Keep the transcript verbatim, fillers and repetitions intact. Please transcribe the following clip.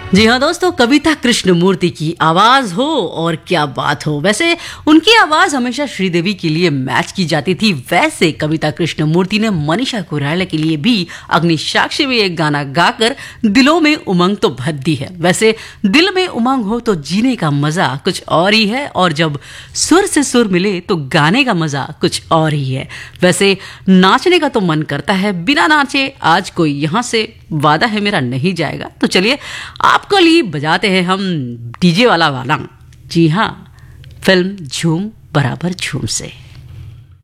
जी हाँ दोस्तों, कविता कृष्णमूर्ति की आवाज हो और क्या बात हो। वैसे उनकी आवाज हमेशा श्रीदेवी के लिए मैच की जाती थी। वैसे कविता कृष्णमूर्ति ने मनीषा कोइराला के लिए भी अग्निसाक्षी में एक गाना गाकर दिलों में उमंग तो भर दी है। वैसे दिल में उमंग हो तो जीने का मजा कुछ और ही है, और जब सुर से सुर मिले तो गाने का मजा कुछ और ही है। वैसे नाचने का तो मन करता है, बिना नाचे आज कोई यहाँ से वादा है मेरा नहीं जाएगा। तो चलिए आपको लिए बजाते हैं हम डीजे वाला वाला। जी हाँ, फिल्म झूम बराबर झूम से।